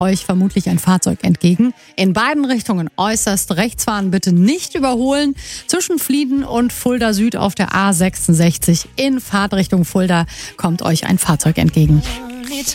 euch vermutlich ein Fahrzeug entgegen. In beiden Richtungen äußerst rechts fahren, bitte nicht überholen. Zwischen Flieden und Fulda Süd auf der A66 in Fahrtrichtung Fulda kommt euch ein Fahrzeug entgegen.